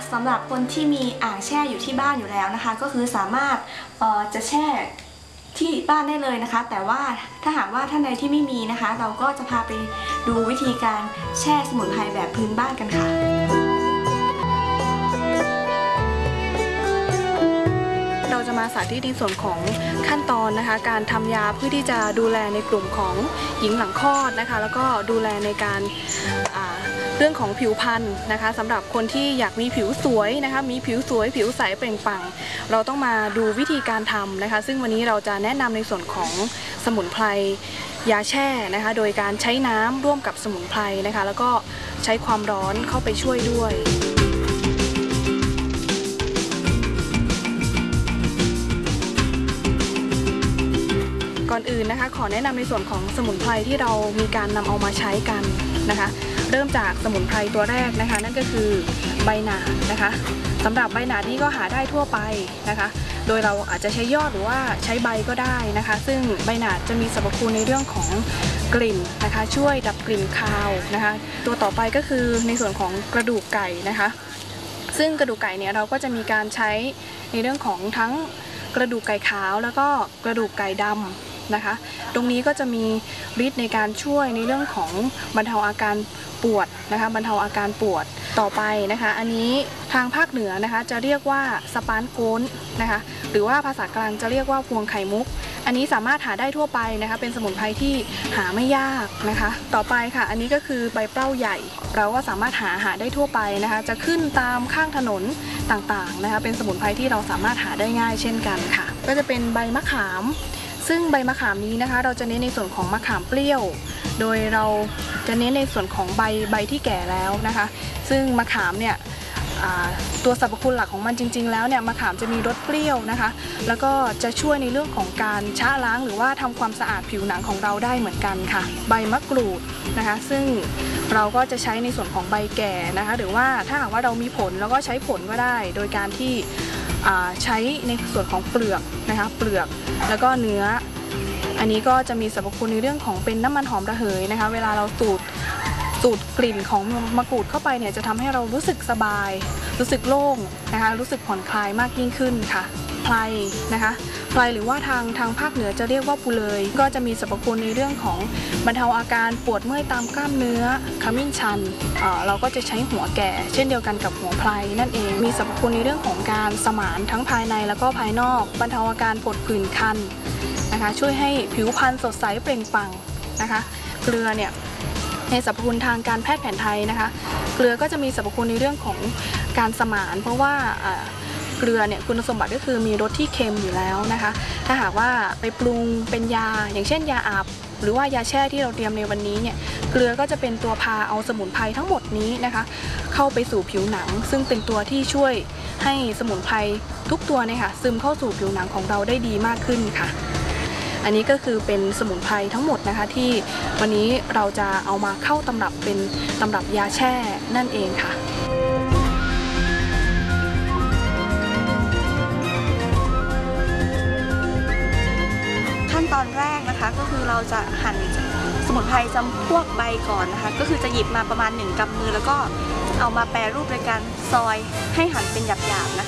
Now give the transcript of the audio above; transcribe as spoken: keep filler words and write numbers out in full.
สำหรับคนที่มีอ่างแช่อยู่ที่บ้านอยู่แล้วนะคะก็คือสามารถเอ่อจะแช่ที่บ้านได้เลยนะคะแต่ว่าถ้าหากว่าท่านใดที่ไม่มีนะคะเราก็จะพาไปดูวิธีการแช่สมุนไพรแบบพื้นบ้านกันค่ะเราจะมาสาธิตในส่วนของขั้นตอนนะคะการทำยาเพื่อที่จะดูแลในกลุ่มของหญิงหลังคลอดนะคะแล้วก็ดูแลในการเรื่องของผิวพรรณนะคะสำหรับคนที่อยากมีผิวสวยนะคะมีผิวสวยผิวใสเปล่งปลั่งเราต้องมาดูวิธีการทำนะคะซึ่งวันนี้เราจะแนะนำในส่วนของสมุนไพรยาแช่นะคะโดยการใช้น้ำร่วมกับสมุนไพรนะคะแล้วก็ใช้ความร้อนเข้าไปช่วยด้วยก่อนอื่นนะคะขอแนะนำในส่วนของสมุนไพรที่เรามีการนำเอามาใช้กันนะคะเริ่มจากสมุนไพรตัวแรกนะคะนั่นก็คือใบหนาดนะคะสำหรับใบหนาดนี้ก็หาได้ทั่วไปนะคะโดยเราอาจจะใช้ยอดหรือว่าใช้ใบก็ได้นะคะซึ่งใบหนาดจะมีสรรพคุณในเรื่องของกลิ่นนะคะช่วยดับกลิ่นคาวนะคะตัวต่อไปก็คือในส่วนของกระดูกไก่นะคะซึ่งกระดูกไก่เนี่ยเราก็จะมีการใช้ในเรื่องของทั้งกระดูกไก่ขาวแล้วก็กระดูกไก่ดำนะคะตรงนี้ก็จะมีฤทธิ์ในการช่วยในเรื่องของบรรเทาอาการปวดนะคะบรรเทาอาการปวดต่อไปนะคะอันนี้ทางภาคเหนือนะคะจะเรียกว่าสปานโกนนะคะหรือว่าภาษากลางจะเรียกว่าพวงไข่มุกอันนี้สามารถหาได้ทั่วไปนะคะเป็นสมุนไพรที่หาไม่ยากนะคะต่อไปค่ะอันนี้ก็คือใบเปล้าใหญ่เราก็สามารถหาหาได้ทั่วไปนะคะจะขึ้นตามข้างถนนต่างๆนะคะเป็นสมุนไพรที่เราสามารถหาได้ง่ายเช่นกันค่ะก็จะเป็นใบมะขามซึ่งใบมะขามนี้นะคะเราจะเน้นในส่วนของมะขามเปรี้ยวโดยเราจะเน้นในส่วนของใบใบที่แก่แล้วนะคะซึ่งมะขามเนี่ยตัวสรรพคุณหลักของมันจริงๆแล้วเนี่ยมะขามจะมีรสเปรี้ยวนะคะแล้วก็จะช่วยในเรื่องของการชะล้างหรือว่าทำความสะอาดผิวหนังของเราได้เหมือนกันค่ะใบมะกรูดนะคะซึ่งเราก็จะใช้ในส่วนของใบแก่นะคะหรือว่าถ้าหากว่าเรามีผลเราก็ใช้ผลก็ได้โดยการที่ใช้ในส่วนของเปลือกนะคะเปลือกแล้วก็เนื้ออันนี้ก็จะมีสรรพคุณในเรื่องของเป็นน้ำมันหอมระเหยนะคะเวลาเราสูดสูดกลิ่นของมะกรูดเข้าไปเนี่ยจะทำให้เรารู้สึกสบายรู้สึกโล่งนะคะรู้สึกผ่อนคลายมากยิ่งขึ้นค่ะไพรนะคะไพรหรือว่าทางทางภาคเหนือจะเรียกว่าปูเลยก็จะมีสรรพคุณในเรื่องของบรรเทาอาการปวดเมื่อยตามกล้ามเนื้อขมิ้นชัน เอ่อ เราก็จะใช้หัวแก่เช่นเดียวกันกับหัวไพรนั่นเองมีสรรพคุณในเรื่องของการสมานทั้งภายในแล้วก็ภายนอกบรรเทาอาการปวดผื่นคันนะคะช่วยให้ผิวพรรณสดใสเปล่งปลั่งนะคะเกลือเนี่ยในสรรพคุณทางการแพทย์แผนไทยนะคะเกลือก็จะมีสรรพคุณในเรื่องของการสมานเพราะว่าเกลือเนี่ยคุณสมบัติก็คือมีรสที่เค็มอยู่แล้วนะคะถ้าหากว่าไปปรุงเป็นยาอย่างเช่นยาอาบหรือว่ายาแช่ที่เราเตรียมในวันนี้เนี่ยเกลือก็จะเป็นตัวพาเอาสมุนไพรทั้งหมดนี้นะคะเข้าไปสู่ผิวหนังซึ่งเป็นตัวที่ช่วยให้สมุนไพรทุกตัวเนี่ยค่ะซึมเข้าสู่ผิวหนังของเราได้ดีมากขึ้นค่ะอันนี้ก็คือเป็นสมุนไพรทั้งหมดนะคะที่วันนี้เราจะเอามาเข้าตำรับเป็นตำรับยาแช่นั่นเองค่ะขั้นตอนแรกนะคะก็คือเราจะหั่นสมุนไพรจำพวกใบก่อนนะคะก็คือจะหยิบมาประมาณหนึ่งกำมือแล้วก็เอามาแปรรูปในการซอยให้หั่นเป็นหยาบๆนะคะ